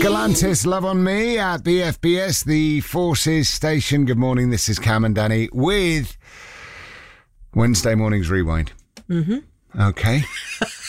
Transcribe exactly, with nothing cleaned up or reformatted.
Galantis, Love on Me at B F B S, the Forces station. Good morning, this is Cam and Danny with Wednesday Morning's Rewind. Mm-hmm. Okay.